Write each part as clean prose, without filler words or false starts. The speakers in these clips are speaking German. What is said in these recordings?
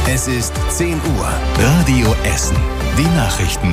Es ist 10 Uhr. Radio Essen. Die Nachrichten.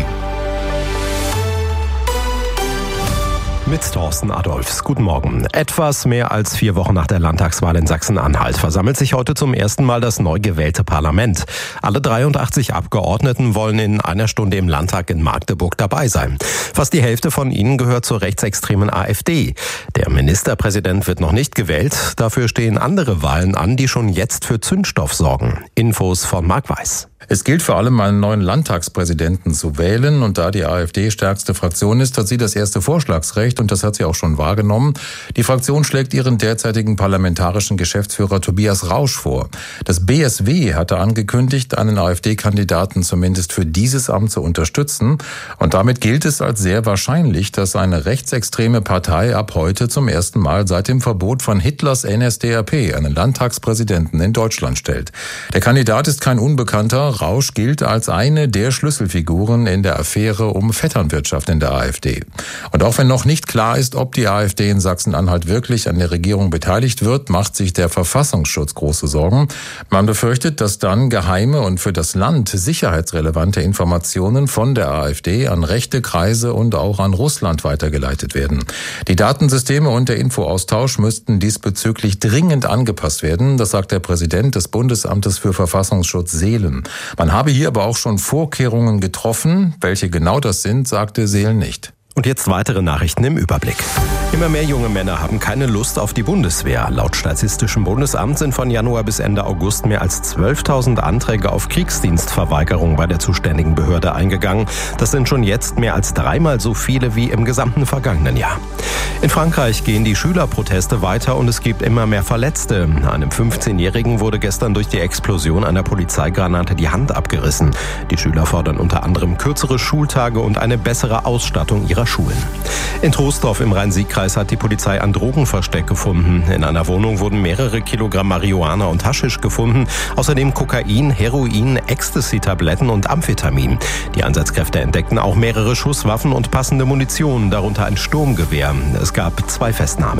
Mit Thorsten Adolphs. Guten Morgen. Etwas mehr als 4 Wochen nach der Landtagswahl in Sachsen-Anhalt versammelt sich heute zum ersten Mal das neu gewählte Parlament. Alle 83 Abgeordneten wollen in einer Stunde im Landtag in Magdeburg dabei sein. Fast die Hälfte von ihnen gehört zur rechtsextremen AfD. Der Ministerpräsident wird noch nicht gewählt. Dafür stehen andere Wahlen an, die schon jetzt für Zündstoff sorgen. Infos von Marc Weiß. Es gilt vor allem, einen neuen Landtagspräsidenten zu wählen. Und da die AfD stärkste Fraktion ist, hat sie das erste Vorschlagsrecht. Und das hat sie auch schon wahrgenommen. Die Fraktion schlägt ihren derzeitigen parlamentarischen Geschäftsführer Tobias Rausch vor. Das BSW hatte angekündigt, einen AfD-Kandidaten zumindest für dieses Amt zu unterstützen. Und damit gilt es als sehr wahrscheinlich, dass eine rechtsextreme Partei ab heute zum ersten Mal seit dem Verbot von Hitlers NSDAP einen Landtagspräsidenten in Deutschland stellt. Der Kandidat ist kein Unbekannter. Rausch gilt als eine der Schlüsselfiguren in der Affäre um Vetternwirtschaft in der AfD. Und auch wenn noch nicht klar ist, ob die AfD in Sachsen-Anhalt wirklich an der Regierung beteiligt wird, macht sich der Verfassungsschutz große Sorgen. Man befürchtet, dass dann geheime und für das Land sicherheitsrelevante Informationen von der AfD an rechte Kreise und auch an Russland weitergeleitet werden. Die Datensysteme und der Infoaustausch müssten diesbezüglich dringend angepasst werden, das sagt der Präsident des Bundesamtes für Verfassungsschutz Seelen. Man habe hier aber auch schon Vorkehrungen getroffen. Welche genau das sind, sagte Seelen nicht. Und jetzt weitere Nachrichten im Überblick. Immer mehr junge Männer haben keine Lust auf die Bundeswehr. Laut Statistischem Bundesamt sind von Januar bis Ende August mehr als 12.000 Anträge auf Kriegsdienstverweigerung bei der zuständigen Behörde eingegangen. Das sind schon jetzt mehr als 3-mal so viele wie im gesamten vergangenen Jahr. In Frankreich gehen die Schülerproteste weiter und es gibt immer mehr Verletzte. Einem 15-Jährigen wurde gestern durch die Explosion einer Polizeigranate die Hand abgerissen. Die Schüler fordern unter anderem kürzere Schultage und eine bessere Ausstattung ihrer Schulen. In Troisdorf im Rhein-Sieg-Kreis hat die Polizei ein Drogenversteck gefunden. In einer Wohnung wurden mehrere Kilogramm Marihuana und Haschisch gefunden. Außerdem Kokain, Heroin, Ecstasy-Tabletten und Amphetamin. Die Einsatzkräfte entdeckten auch mehrere Schusswaffen und passende Munition, darunter ein Sturmgewehr. Es gab 2 Festnahmen.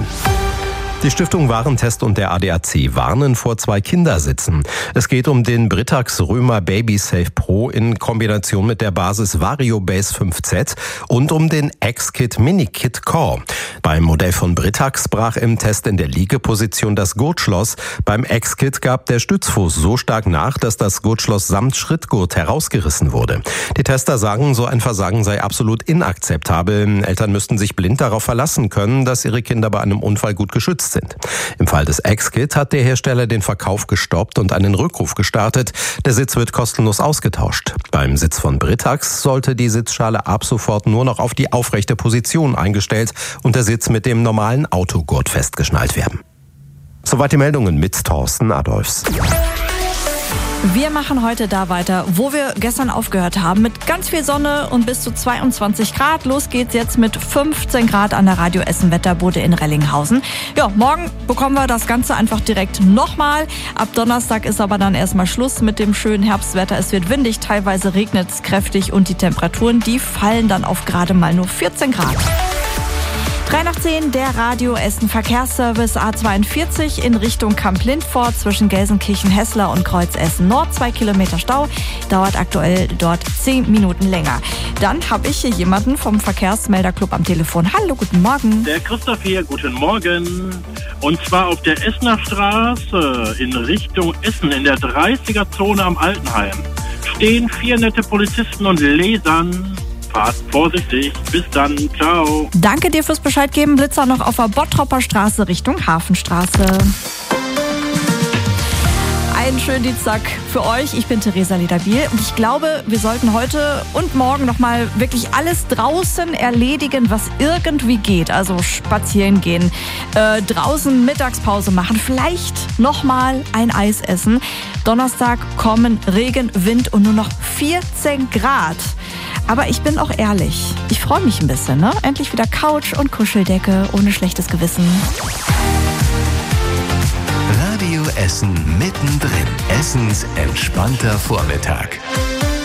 Die Stiftung Warentest und der ADAC warnen vor 2 Kindersitzen. Es geht um den Britax Römer BabySafe Pro in Kombination mit der Basis VarioBase 5Z und um den X-Kit Mini-Kit Core. Beim Modell von Britax brach im Test in der Liegeposition das Gurtschloss. Beim X-Kit gab der Stützfuß so stark nach, dass das Gurtschloss samt Schrittgurt herausgerissen wurde. Die Tester sagen, so ein Versagen sei absolut inakzeptabel. Eltern müssten sich blind darauf verlassen können, dass ihre Kinder bei einem Unfall gut geschützt sind. Im Fall des X-Kit hat der Hersteller den Verkauf gestoppt und einen Rückruf gestartet. Der Sitz wird kostenlos ausgetauscht. Beim Sitz von Britax sollte die Sitzschale ab sofort nur noch auf die aufrechte Position eingestellt und der Sitz mit dem normalen Autogurt festgeschnallt werden. Soweit die Meldungen mit Thorsten Adolphs. Wir machen heute da weiter, wo wir gestern aufgehört haben, mit ganz viel Sonne und bis zu 22 Grad. Los geht's jetzt mit 15 Grad an der Radio Essen Wetterbude in Rellinghausen. Ja, morgen bekommen wir das Ganze einfach direkt nochmal. Ab Donnerstag ist aber dann erstmal Schluss mit dem schönen Herbstwetter. Es wird windig, teilweise regnet es kräftig und die Temperaturen, die fallen dann auf gerade mal nur 14 Grad. 3 nach 10, der Radio Essen Verkehrsservice A42 in Richtung Kamp-Lindfort zwischen Gelsenkirchen-Hessler und Kreuz Essen Nord. 2 Kilometer Stau, dauert aktuell dort 10 Minuten länger. Dann habe ich hier jemanden vom Verkehrsmelderclub am Telefon. Hallo, guten Morgen. Der Christoph hier, guten Morgen. Und zwar auf der Essener Straße in Richtung Essen in der 30er-Zone am Altenheim. Stehen 4 nette Polizisten und Lesern. Fahrt vorsichtig. Bis dann. Ciao. Danke dir fürs Bescheid geben. Blitzer noch auf der Bottropper Straße Richtung Hafenstraße. Einen schönen Dienstag für euch. Ich bin Theresa Lederbiel und ich glaube, wir sollten heute und morgen nochmal wirklich alles draußen erledigen, was irgendwie geht. Also spazieren gehen, draußen Mittagspause machen, vielleicht nochmal ein Eis essen. Donnerstag kommen Regen, Wind und nur noch 14 Grad. Aber ich bin auch ehrlich, ich freue mich ein bisschen, ne? Endlich wieder Couch und Kuscheldecke ohne schlechtes Gewissen. Radio Essen mittendrin. Essens entspannter Vormittag.